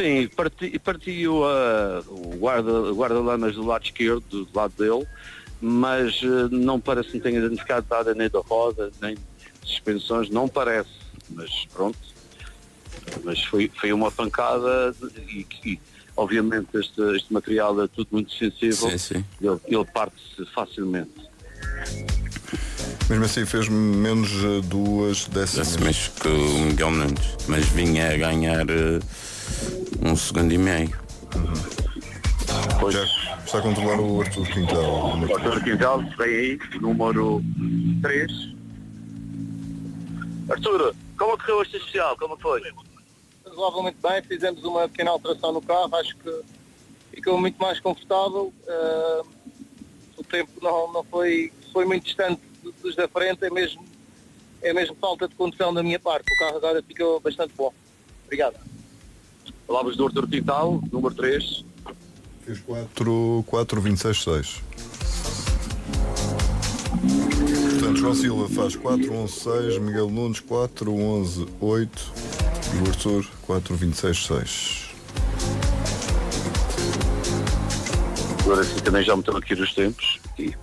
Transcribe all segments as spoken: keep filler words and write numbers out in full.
Sim, parti, partiu uh, o guarda, guarda-lamas do lado esquerdo, do lado dele, mas uh, não parece que tenha identificado nada nem da roda, nem suspensões, não parece, mas pronto. Mas foi, foi uma pancada e, e obviamente este, este material é tudo muito sensível, sim, sim. Ele, ele parte-se facilmente. Mesmo assim fez menos duas décimas. Décimas que o Miguel Nunes, mas vinha a ganhar uh, um segundo e meio. Uhum. Já está a controlar o Arthur Quintal. O Arthur Quintal, vem aí, número três. Arthur, como correu este especial? Como foi? Razoavelmente bem, fizemos uma pequena alteração no carro, acho que ficou muito mais confortável. Uh, o tempo não, não foi, foi muito distante dos da frente, é mesmo, é mesmo falta de condução da minha parte. O carro agora ficou bastante bom. Obrigado. Palavras do Arthur Quintal, número três. Fez quatro vinte e seis seis. Portanto, João Silva faz quatro onze seis, Miguel Nunes quatro onze oito e o Arthur quatro vinte e seis seis. Agora assim também já meteu aqui nos tempos. E...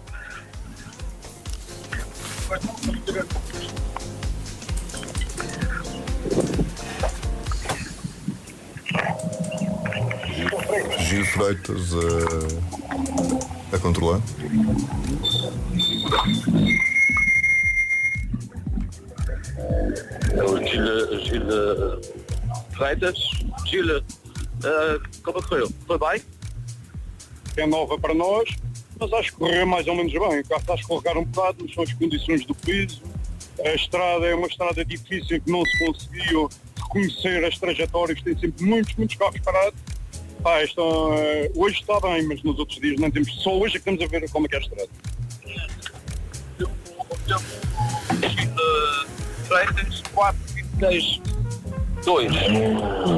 Gil Freitas a, a controlar. É o Gil, Gil Freitas. Gil, uh, como correu? Foi bem? É nova para nós, mas acho que correu mais ou menos bem. O carro está a escorregar um bocado, mas são as condições do piso. A estrada é uma estrada difícil em que não se conseguiu reconhecer as trajetórias, tem sempre muitos, muitos carros parados. Ah, esta, uh, hoje está bem, mas nos outros dias não temos. Só hoje é que estamos a ver como é que é a estrada. Freitas quatro vinte e seis dois.